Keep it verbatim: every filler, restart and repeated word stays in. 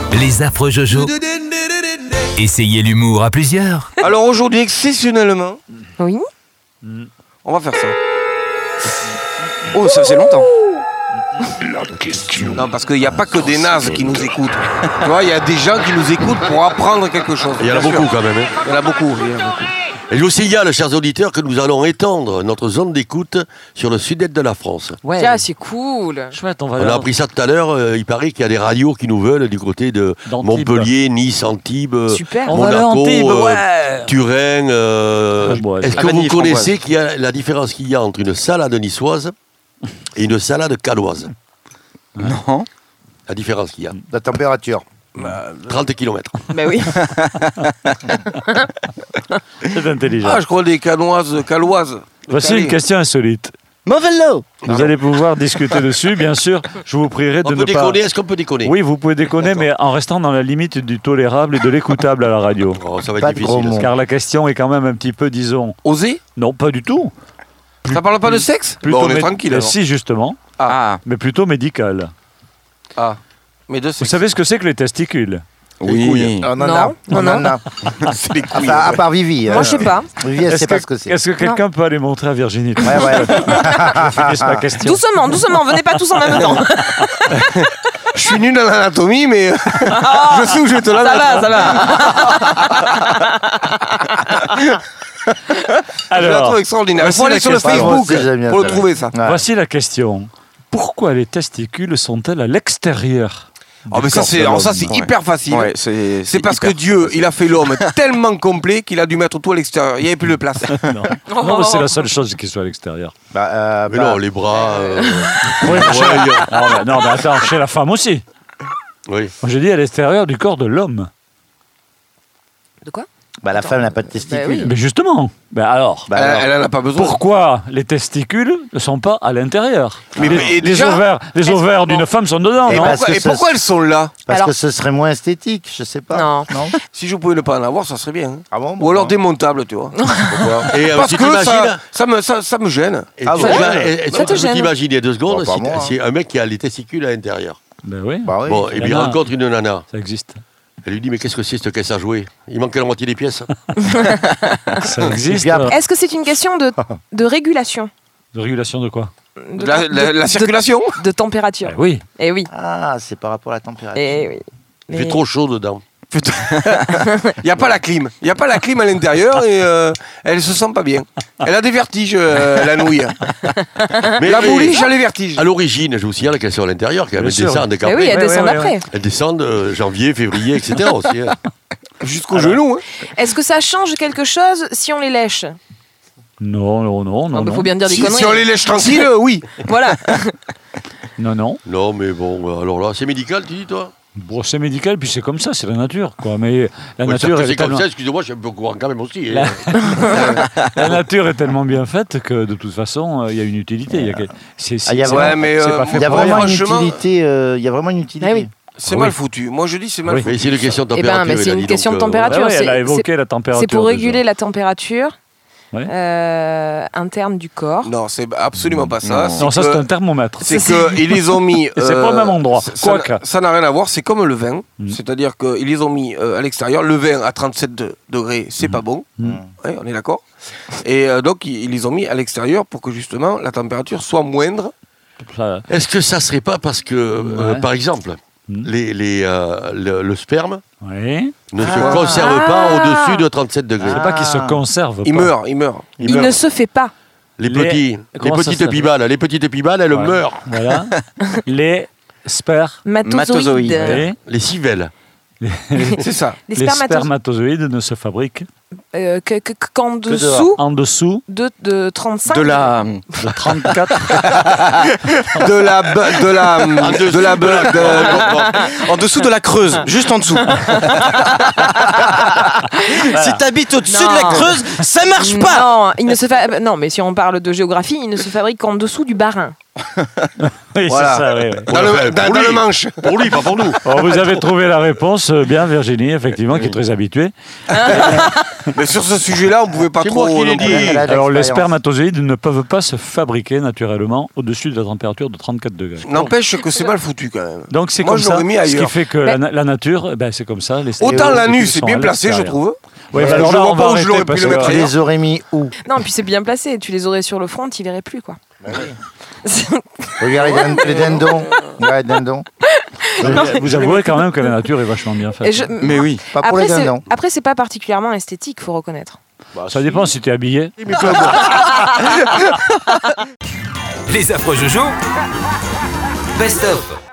Les affreux Jojo. Essayez l'humour à plusieurs. Alors aujourd'hui, exceptionnellement, Oui. on va faire ça. Oh, ça fait longtemps. Non, parce qu'il n'y a pas que des nazes qui nous écoutent. Tu vois, il y a des gens qui nous écoutent pour apprendre quelque chose. Il y en a Bien beaucoup sûr. quand même. Hein. Il y en a beaucoup, il y en a beaucoup. Et je vous signale, chers auditeurs, que nous allons étendre notre zone d'écoute sur le sud-est de la France. Ouais. Tiens, c'est cool. Chouette, on va On a appris ça tout à l'heure. euh, il paraît qu'il y a des radios qui nous veulent du côté de d'Antibes. Montpellier, Nice, Antibes, euh, Super. On va aller à Monaco, Antibes, euh, ouais. Turin. euh, Framboise. Est-ce La que vous vanille connaissez qu'il y a la différence qu'il y a entre une salade niçoise et une salade caloise? Non. La différence qu'il y a. La température. trente kilomètres. Bah oui. C'est intelligent. Ah, je crois des canoises, caloises. Voici Calais. une question insolite. Mon vélo. Vous allez pouvoir discuter dessus, bien sûr. Je vous prierai de On ne peut pas... déconner, est-ce qu'on peut déconner? Oui, vous pouvez déconner, mais en restant dans la limite du tolérable et de l'écoutable à la radio. Oh, ça va Pas être de gros difficile. mots. Car la question est quand même un petit peu, disons... Oser? Non, pas du tout. Ça parle pas de sexe? Plutôt Bon, on est mé- tranquille. Euh, alors. Si, justement, Ah, mais plutôt médical. Ah, mais de Vous sexe. savez ce que c'est que les testicules? oui. On en Non, a. non, On non. en a. C'est des couilles. Enfin, à part Vivi. Moi, hein. je sais pas. Vivi, elle Est-ce sait pas que, ce que c'est. est-ce que quelqu'un peut aller montrer à Virginie? Ouais, ouais. Je finisse ma question. Doucement, doucement, venez pas tous en même temps. Je suis nul dans l'anatomie, mais je sais où je vais te la Ça mettre. va, ça va. Je la trouve extraordinaire. Il faut voici aller la sur le question. Moi Facebook aussi, j'aime bien pour le ça. trouver, ça. Ouais. Voici la question. Pourquoi les testicules sont-elles à l'extérieur? Ah, mais ça, c'est, alors ça, c'est Ouais. hyper facile. Ouais, c'est, C'est parce que hyper Dieu, facile. il a fait l'homme tellement complet qu'il a dû mettre tout à l'extérieur. Il n'y avait plus de place. Non, non mais c'est la seule chose qui soit à l'extérieur. Bah, euh, Mais bah, non, les bras. euh, Oui, mais chez- ouais, non, mais, non, mais attends, chez la femme aussi. oui. Moi, j'ai dit à l'extérieur du corps de l'homme. De quoi? bah, la femme n'a pas de testicules. oui. Mais justement, ben alors, Bah, elle, alors. elle en a pas besoin. pourquoi les testicules ne sont pas à l'intérieur? Mais- les, mais les déjà- ovaires, les ovaires d'une femme sont dedans, Eh non? ben, Pourquoi- parce et que ça- pourquoi elles sont là? Parce Alors- que ce serait moins esthétique, je sais pas. Non. Si je pouvais ne pas en avoir, ça serait bien. hein. Ah bon, Ou alors des démontable, tu vois. Et euh, Parce tu que t'imagines ça, ça, me, ça, ça me gêne. et Ah tu ouais. t'imagines- et- et Ça tu te peux gêne. t'imaginer deux secondes, Bon, pas si, moi, hein. si un mec qui a les testicules à l'intérieur. Ben oui, Bah oui. Bon, et il y puis il en a. rencontre une nana. ça existe. Elle lui dit, mais qu'est-ce que c'est cette caisse à jouer? Il manque la moitié des pièces. Ça existe. puis après- euh, Est-ce que c'est une question de, de régulation? De régulation de quoi? De, La, la- la de- circulation. de température. Ben oui. Eh oui. Ah, c'est par rapport à la température. Eh oui. Il fait Mais- trop chaud dedans. Il n'y a pas la clim. Il n'y a pas la clim à l'intérieur et euh, elle se sent pas bien. Elle a des vertiges, euh, la nouille. Mais La mais bouliche a les vertiges. à l'origine, je vous signale qu'elles sont à l'intérieur, qu'elles Bien sûr. descendent Eh qu'après. oui, elles Ouais, descendent ouais, ouais, après. Elles descendent euh, janvier, février, et cetera aussi. hein. Jusqu'au genou. Hein. Est-ce que ça change quelque chose si on les lèche? Non, non, non, non. Il non. faut bien dire des Si, conneries. si on les lèche tranquille, euh, oui. Voilà. Non, non. Non, mais bon, euh, alors là, c'est médical, tu dis, toi? Bon, c'est médical, puis c'est comme ça, c'est la nature, quoi. Mais la Ouais, nature, ça, elle c'est est comme tellement... ça, excusez-moi, je suis un peu au courant quand même aussi. La- hein. la nature est tellement bien faite que de toute façon, euh, il y a une utilité. Il y a que- c'est, c'est- Ah, il y a c'est vraiment- pas- mais, c'est euh, pas fait Il y a pour vraiment rien. une franchement- utilité. euh, Il y a vraiment une utilité. Ah oui. C'est Oui. mal foutu. Moi, je dis c'est mal Oui. foutu. Mais c'est une question de Eh ben, température. mais c'est il a une dit, question donc, de euh, température. Ouais, ouais, c'est- elle a évoqué la température. C'est pour déjà. réguler la température Ouais. euh, interne du corps. Non, c'est absolument pas ça. Non. Non, ça, que- c'est un thermomètre. C'est qu'ils les ont mis. Et c'est pas au même endroit. ça- Ça Quoique. n'a- ça n'a rien à voir, c'est comme le vin. Mm. C'est-à-dire qu'ils les ont mis euh, à l'extérieur. Le vin à trente-sept de- degrés, c'est pas bon. Mm. Ouais, on est d'accord. Et euh, donc, ils, ils les ont mis à l'extérieur pour que justement la température soit moindre. Ça- Est-ce que ça serait pas parce que, euh, Ouais. par exemple, Mm. les, les, euh, le, le sperme Oui. ne Ah. se conserve pas Ah. au-dessus de trente-sept degrés? C'est pas qu'il se conserve. Il pas. meurt, il meurt. Il, meurt. ne se fait pas. Les, Les- petits, les comment ça petites s'appelle pibales, les petites pibales, elles Ouais. meurent. Voilà. Les sper... Matozoïdes. Matozoïdes. Oui. Les civelles. C'est ça. Les Les spermatozoïdes. spermatozoïdes ne se fabriquent Euh, que- que- qu'en dehors. dessous en dessous de, de trente-cinq. De la. de trente-quatre. De la. be- De la. De la. be- de- En dessous de la Creuse, juste en dessous. Si t'habites au-dessus Non. de la Creuse, ça marche pas. Non, il ne se fa- non, mais si on parle de géographie, il ne se fabrique qu'en dessous du Bas-Rhin. Oui, Voilà. c'est ça, oui, oui. Dans, le, dans, dans le manche. Pour lui, pas pour nous. Alors, vous avez trouvé la réponse, euh, bien Virginie, effectivement, qui est très habituée. Mais sur ce sujet-là, on ne pouvait pas C'est trop. moi qui l'ai non plus. dit. Elle a de Alors, les l'expérience. spermatozoïdes ne peuvent pas se fabriquer naturellement au-dessus de la température de trente-quatre degrés. N'empêche que c'est mal foutu quand même. Donc, c'est Moi, comme je ça. l'aurais mis Ce qui ailleurs. fait que la, na- la nature, eh ben, c'est comme ça. Les Autant stéréotypes l'anus, c'est sont bien à placé, je l'extérieur. trouve. Oui, Euh, bah, alors je là, vois on pas va où je arrêter l'aurais pu parce le que- mettre Tu ailleurs. les aurais mis où? Non, puis c'est bien placé. Tu les aurais sur le front, tu verrais plus, quoi. Regarde les din- les dindons. Regarde les dindons. Vous avouerez quand même que la nature est vachement bien faite. Et je- Mais oui. Pas pour Après, les c'est... dindons. Après, c'est pas particulièrement esthétique, faut reconnaître. Ça dépend si tu es habillé. Les affreux Jojo. Best of.